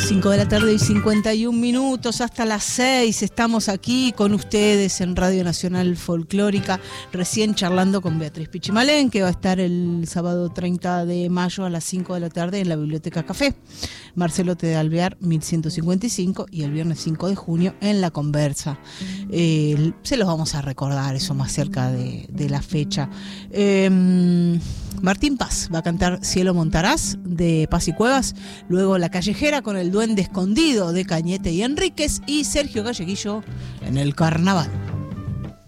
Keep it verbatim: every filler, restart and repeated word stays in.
cinco de la tarde y cincuenta y un minutos, hasta las seis estamos aquí con ustedes en Radio Nacional Folclórica, recién charlando con Beatriz Pichimalén, que va a estar el sábado treinta de mayo a las cinco de la tarde en la Biblioteca Café Marcelote de Alvear mil ciento cincuenta y cinco, y el viernes cinco de junio en La Conversa. Eh, se los vamos a recordar eso más cerca de, de la fecha. Eh, Martín Paz va a cantar Cielo Montaraz de Paz y Cuevas, luego La Callejera con El Duende Escondido de Cañete y Enríquez, y Sergio Galleguillo en El Carnaval.